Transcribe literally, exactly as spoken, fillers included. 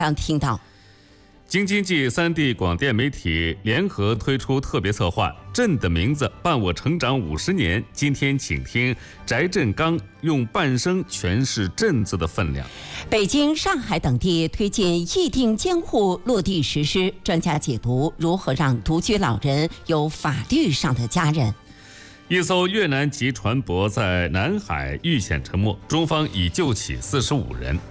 让听到。 京津冀三地广电媒体联合推出特别策划《朕的名字伴我成长五十年》，今天请听翟振刚用半生诠释“朕”字的分量。 北京、上海等地推进议定监护落地实施，专家解读如何让独居老人有法律上的家人。 一艘越南籍船舶在南海遇险沉没，中方已救起四十五人。